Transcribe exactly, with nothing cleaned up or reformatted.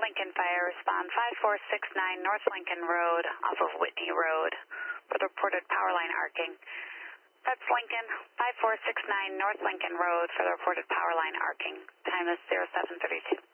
Lincoln Fire, respond five four six nine North Lincoln Road off of Whitney Road for the reported power line arcing. That's Lincoln, five four six nine North Lincoln Road for the reported power line arcing. Time is zero seven thirty-two.